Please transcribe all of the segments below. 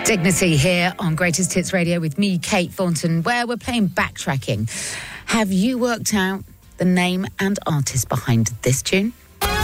Dignity here on Greatest Hits Radio with me, Kate Thornton, where we're playing backtracking. Have you worked out the name and artist behind this tune?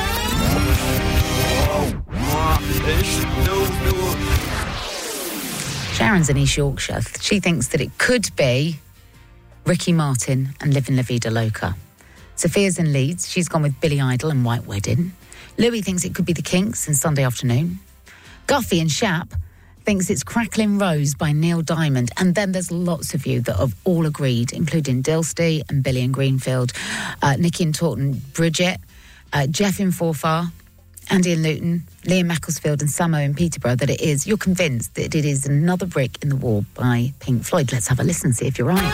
Sharon's in East Yorkshire. She thinks that it could be Ricky Martin and Livin' La Vida Loca. Sophia's in Leeds. She's gone with Billy Idol and White Wedding. Louis thinks it could be the Kinks and Sunday Afternoon. Guffy and Shap thinks it's Crackling Rose by Neil Diamond. And then there's lots of you that have all agreed, including Dilsty and Billy in Greenfield, Nikki in Taunton, Bridget, Jeff in Forfar, Andy in Luton, Liam Macclesfield and Samo in Peterborough, that it is. You're convinced that it is Another Brick in the Wall by Pink Floyd. Let's have a listen, see if you're right.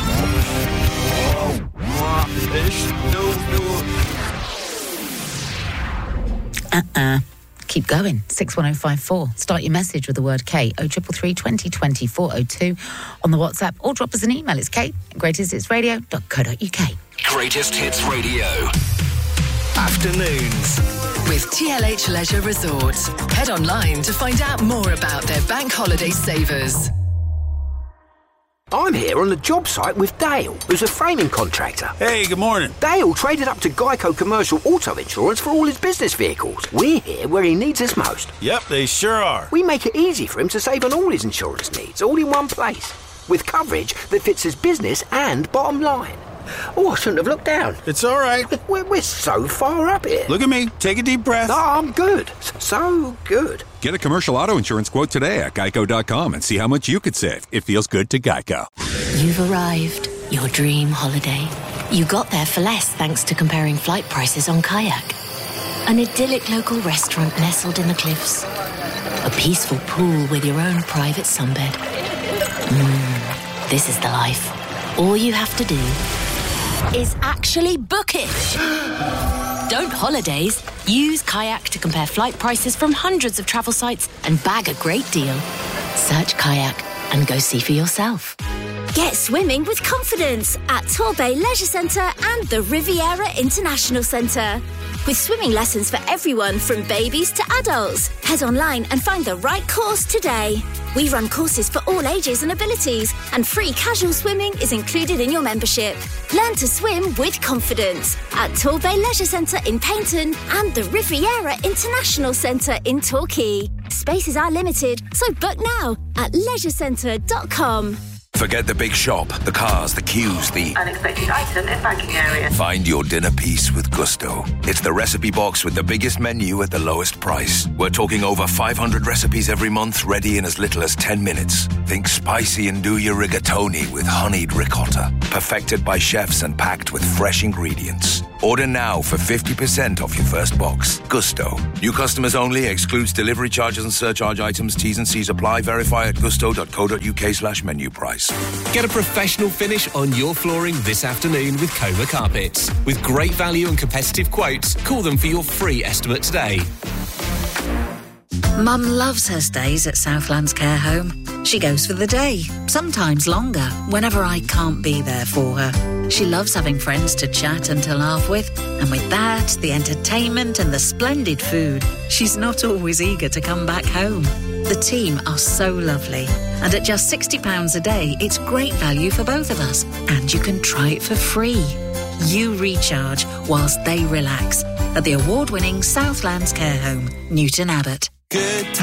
Keep going. 61054. Start your message with the word K. 0333 20 20 402 on the WhatsApp, or drop us an email. It's kate@greatesthitsradio.co.uk. Greatest Hits Radio Afternoons with TLH Leisure Resorts. Head online to find out more about their bank holiday savers. I'm here on the job site with Dale, who's a framing contractor. Hey, good morning. Dale traded up to Geico Commercial Auto Insurance for all his business vehicles. We're here where he needs us most. Yep, they sure are. We make it easy for him to save on all his insurance needs, all in one place, with coverage that fits his business and bottom line. Oh, I shouldn't have looked down. It's all right. We're so far up here. Look at me. Take a deep breath. No, I'm good. So good. Get a commercial auto insurance quote today at geico.com and see how much you could save. It feels good to Geico. You've arrived. Your dream holiday. You got there for less thanks to comparing flight prices on Kayak. An idyllic local restaurant nestled in the cliffs. A peaceful pool with your own private sunbed. This is the life. All you have to do is actually book it. Don't holidays. Use Kayak to compare flight prices from hundreds of travel sites and bag a great deal. Search Kayak and go see for yourself. Get swimming with confidence at Torbay Leisure Centre and the Riviera International Centre. With swimming lessons for everyone from babies to adults. Head online and find the right course today. We run courses for all ages and abilities, and free casual swimming is included in your membership. Learn to swim with confidence at Torbay Leisure Centre in Paynton and the Riviera International Centre in Torquay. Spaces are limited, so book now at leisurecentre.com. Forget the big shop, the cars, the queues, the unexpected item in banking area. Find your dinner piece with Gusto. It's the recipe box with the biggest menu at the lowest price. We're talking over 500 recipes every month, ready in as little as 10 minutes. Think spicy and do your rigatoni with honeyed ricotta. Perfected by chefs and packed with fresh ingredients. Order now for 50% off your first box. Gusto. New customers only. Excludes delivery charges and surcharge items. T's and C's apply. Verify at gusto.co.uk/menu price. Get a professional finish on your flooring this afternoon with Coma Carpets. With great value and competitive quotes, call them for your free estimate today. Mum loves her stays at Southlands Care Home. She goes for the day, sometimes longer, whenever I can't be there for her. She loves having friends to chat and to laugh with, and with that, the entertainment and the splendid food, she's not always eager to come back home. The team are so lovely, and at just £60 a day, it's great value for both of us, and you can try it for free. You recharge whilst they relax at the award-winning Southlands Care Home, Newton Abbot. Good